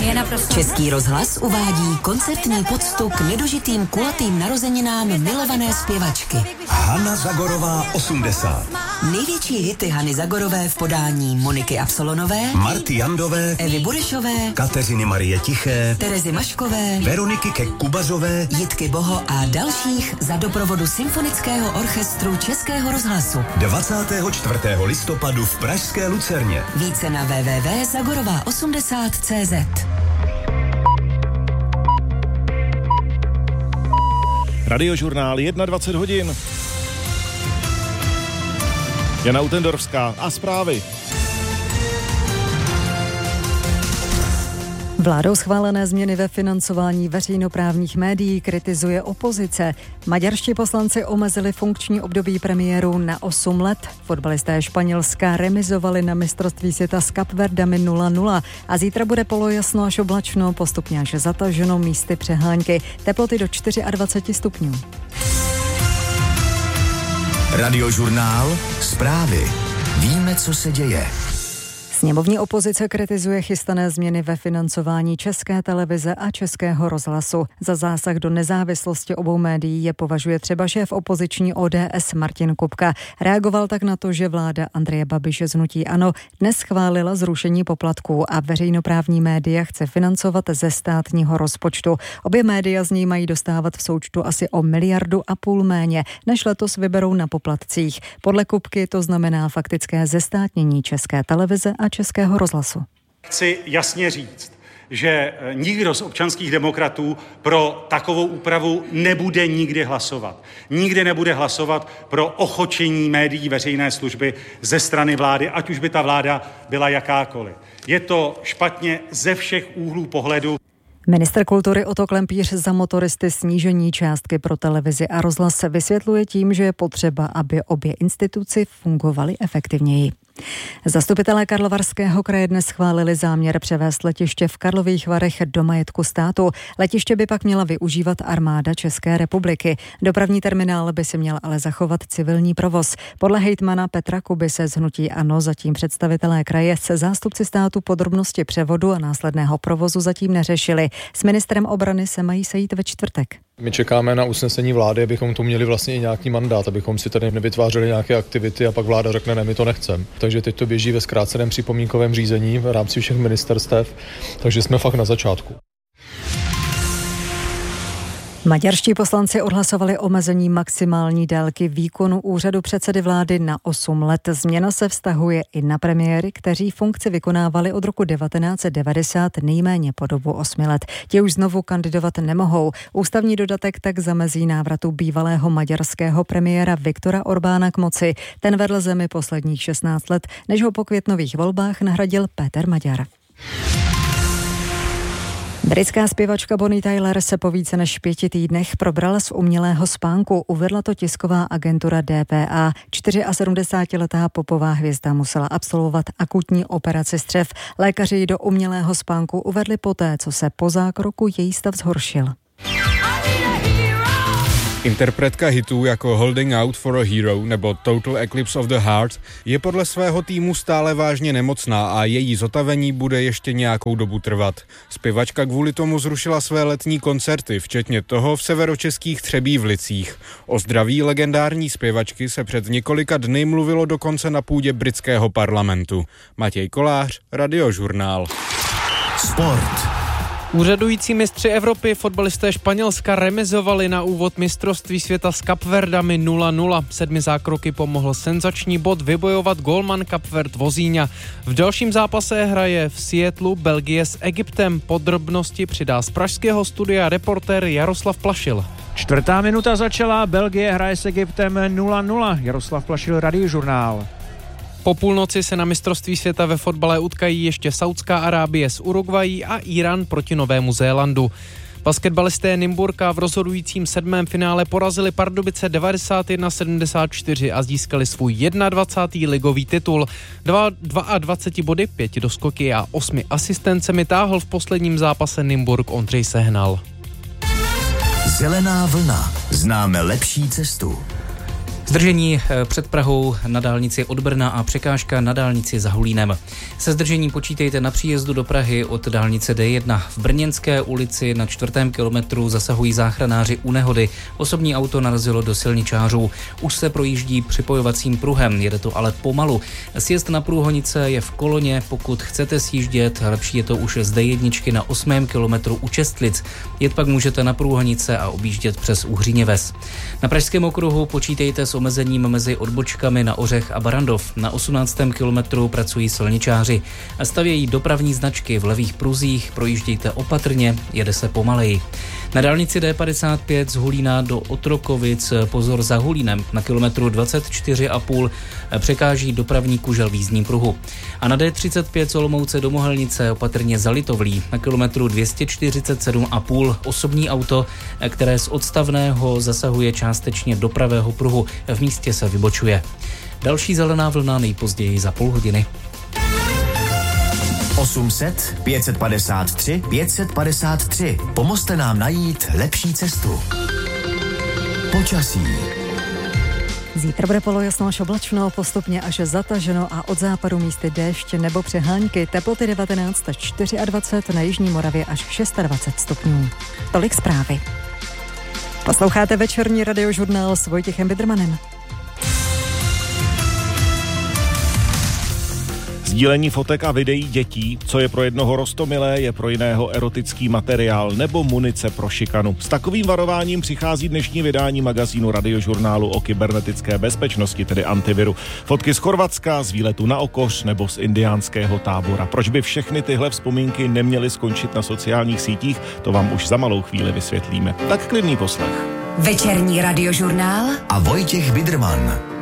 Je naprosto. Český rozhlas uvádí koncertní poctu k nedožitým kulatým narozeninám milované zpěvačky. Hana Zagorová 80. Největší hity Hany Zagorové v podání Moniky Absolonové, Marty Jandové, Evy Burešové, Kateřiny Marie Tiché, Terezy Maškové, Veroniky Kek-Kubazové, Jitky Boho a dalších za doprovodu Symfonického orchestru Českého rozhlasu. 24. listopadu v pražské Lucerně. Více na www.zagorová80.cz. Radiožurnál 21 hodin. Jana Utendorská a zprávy. Vládou schválené změny ve financování veřejnoprávních médií kritizuje opozice. Maďarští poslanci omezili funkční období premiérů na 8 let. Fotbalisté Španělska remizovali na mistrovství světa s Kapverdami 0-0 a zítra bude polojasno až oblačno, postupně až zataženo, místy přehánky. Teploty do 24 stupňů. Radiožurnál, zprávy. Víme, co se děje. Sněmovní opozice kritizuje chystané změny ve financování České televize a Českého rozhlasu. Za zásah do nezávislosti obou médií je považuje třeba šéf opoziční ODS Martin Kupka. Reagoval tak na to, že vláda Andreje Babiše z hnutí ANO dnes schválila zrušení poplatků a veřejnoprávní média chce financovat ze státního rozpočtu. Obě média z ní mají dostávat v součtu asi o 1,5 miliardy méně, než letos vyberou na poplatcích. Podle Kupky to znamená faktické zestátnění České televize a Českého rozhlasu. Chci jasně říct, že nikdo z občanských demokratů pro takovou úpravu nebude nikdy hlasovat. Nikdy nebude hlasovat pro ochočení médií veřejné služby ze strany vlády, ať už by ta vláda byla jakákoliv. Je to špatně ze všech úhlů pohledu. Ministr kultury Otto Klempíř za motoristy snížení částky pro televizi a rozhlas se vysvětluje tím, že je potřeba, aby obě instituci fungovaly efektivněji. Zastupitelé Karlovarského kraje dnes schválili záměr převést letiště v Karlových Varech do majetku státu. Letiště by pak měla využívat armáda České republiky. Dopravní terminál by si měl ale zachovat civilní provoz. Podle hejtmana Petra Kubise z hnutí ANO zatím představitelé kraje se zástupci státu podrobnosti převodu a následného provozu zatím neřešili. S ministrem obrany se mají sejít ve čtvrtek. My čekáme na usnesení vlády, abychom tu měli vlastně i nějaký mandát, abychom si tady nevytvářeli nějaké aktivity a pak vláda řekne, ne, my to nechceme. Takže teď to běží ve zkráceném připomínkovém řízení v rámci všech ministerstev, takže jsme fakt na začátku. Maďarští poslanci odhlasovali omezení maximální délky výkonu úřadu předsedy vlády na 8 let. Změna se vztahuje i na premiéry, kteří funkci vykonávali od roku 1990 nejméně po dobu 8 let. Ti už znovu kandidovat nemohou. Ústavní dodatek tak zamezí návratu bývalého maďarského premiéra Viktora Orbána k moci. Ten vedl zemi posledních 16 let, než ho po květnových volbách nahradil Péter Maďar. Britská zpěvačka Bonnie Tyler se po více než 5 týdnech probrala z umělého spánku. Uvedla to tisková agentura DPA. 74letá popová hvězda musela absolvovat akutní operaci střev. Lékaři ji do umělého spánku uvedli poté, co se po zákroku její stav zhoršil. Interpretka hitů jako Holding Out for a Hero nebo Total Eclipse of the Heart je podle svého týmu stále vážně nemocná a její zotavení bude ještě nějakou dobu trvat. Zpěvačka kvůli tomu zrušila své letní koncerty, včetně toho v severočeských Třebívlicích. O zdraví legendární zpěvačky se před několika dny mluvilo dokonce na půdě britského parlamentu. Matěj Kolář, Radiožurnál. Sport. Úřadující mistři Evropy, fotbalisté Španělska remizovali na úvod mistrovství světa s Kapverdami 0-0. 7 zákroky pomohl senzační bod vybojovat gólman Kapverd Vozíňa. V dalším zápase hraje v Seattlu Belgie s Egyptem. Podrobnosti přidá z pražského studia reportér Jaroslav Plašil. 4. minuta začala, Belgie hraje s Egyptem 0-0. Jaroslav Plašil, Radiožurnál. Po půlnoci se na mistrovství světa ve fotbale utkají ještě Saudská Arábie s Uruguayí a Irán proti Novému Zélandu. Basketbalisté Nymburka v rozhodujícím 7. finále porazili Pardubice 91-74 a získali svůj 21. ligový titul. 22 body, 5 doskoky a 8 asistencemi táhl v posledním zápase Nymburk Ondřej Sehnal. Zelená vlna. Známe lepší cestu. Zdržení před Prahou na dálnici od Brna a překážka na dálnici za Hulínem. Se zdržením počítejte na příjezdu do Prahy od dálnice D1. V Brněnské ulici na 4. kilometru zasahují záchranáři u nehody. Osobní auto narazilo do silničářů. Už se projíždí připojovacím pruhem, jede to ale pomalu. Sjezd na Průhonice je v koloně, pokud chcete sjíždět, lepší je to už z D1 na 8. kilometru u Čestlic. Jet pak můžete na Průhonice a objíždět přes Uhříněves. Na Pražském okruhu počítejte s omezením mezi odbočkami na Ořech a Barandov. Na 18. kilometru pracují silničáři. Stavějí dopravní značky v levých pruzích, projíždějte opatrně, jede se pomaleji. Na dálnici D55 z Hulína do Otrokovic pozor za Hulínem. Na kilometru 24,5 překáží dopravní kužel v jízdním pruhu. A na D35 z Olomouce do Mohelnice opatrně za Litovlí. Na kilometru 247,5 osobní auto, které z odstavného zasahuje částečně do pravého pruhu. V místě se vybočuje. Další zelená vlna nejpozději za půl hodiny. 800 553 553. Pomozte nám najít lepší cestu. Počasí. Zítra bude polojasno až oblačno, postupně až zataženo a od západu místy déšť nebo přehánky. Teploty 19 až 24, na jižní Moravě až 26 stupňů. Tolik zprávy. Posloucháte večerní radiožurnál s Vojtěchem Bidrmanem. Sdílení fotek a videí dětí, co je pro jednoho roztomilé, je pro jiného erotický materiál nebo munice pro šikanu. S takovým varováním přichází dnešní vydání magazínu Radiožurnálu o kybernetické bezpečnosti, tedy Antiviru. Fotky z Chorvatska, z výletu na Okoř nebo z indiánského tábora. Proč by všechny tyhle vzpomínky neměly skončit na sociálních sítích, to vám už za malou chvíli vysvětlíme. Tak klidný poslech. Večerní radiožurnál a Vojtěch Bidrman.